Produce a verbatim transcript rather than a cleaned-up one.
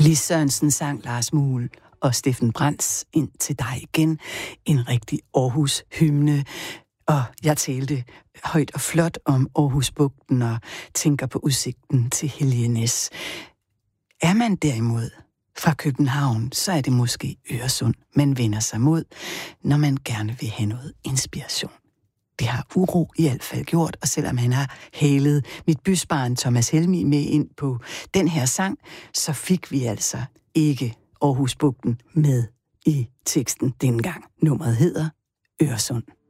Lis Sørensen sang Lars Muhl og Steffen Brands Ind til dig igen. En rigtig Aarhus-hymne. Og jeg talte højt og flot om Aarhusbugten og tænker på udsigten til Helgenæs. Er man derimod fra København, så er det måske Øresund, man vender sig mod, når man gerne vil have noget inspiration. Det har Uro i hvert fald gjort, og selvom han har halet mit bysbarn Thomas Helmig med ind på den her sang, så fik vi altså ikke Aarhusbugten med i teksten dengang. Nummeret hedder Øresund.